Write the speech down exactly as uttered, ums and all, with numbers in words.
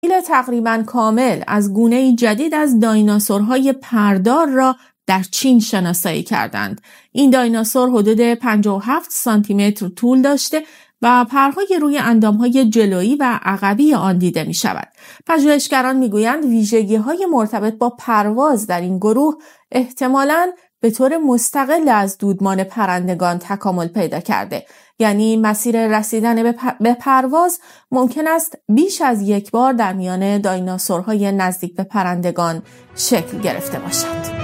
تقریباً کامل از گونه‌ای جدید از دایناسورهای پردار را در چین شناسایی کردند. این دایناسور حدود پنجاه و هفت سانتی متر طول داشته و پرهای روی اندامهای جلویی و عقبی آن دیده می شود. پژوهشگران می گویند ویژگی‌های مرتبط با پرواز در این گروه احتمالاً به طور مستقل از دودمان پرندگان تکامل پیدا کرده. یعنی مسیر رسیدن به پرواز ممکن است بیش از یک بار در میان دایناسورهای نزدیک به پرندگان شکل گرفته باشد.